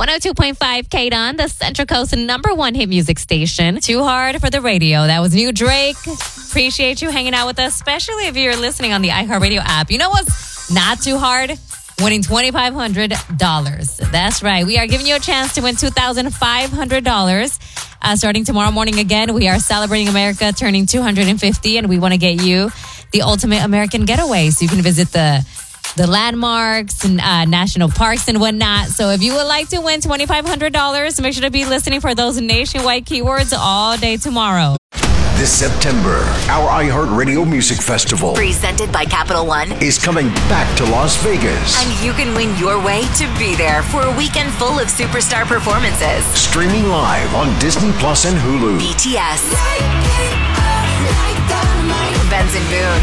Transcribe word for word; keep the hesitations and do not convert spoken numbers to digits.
one oh two point five K D O N, the Central Coast number one hit music station. Too Hard for the Radio. That was new Drake. Appreciate you hanging out with us, especially if you're listening on the iHeartRadio app. You know what's not too hard? Winning two thousand five hundred dollars. That's right. We are giving you a chance to win two thousand five hundred dollars. Uh, starting tomorrow morning again, we are celebrating America turning two hundred fifty, and we want to get you the ultimate American getaway. So you can visit the the landmarks and uh, national parks and whatnot. So if you would like to win two thousand five hundred dollars, make sure to be listening for those nationwide keywords all day tomorrow. This September, our iHeartRadio Music Festival, presented by Capital One, is coming back to Las Vegas. And you can win your way to be there for a weekend full of superstar performances. Streaming live on Disney Plus and Hulu. B T S, Benson Boone,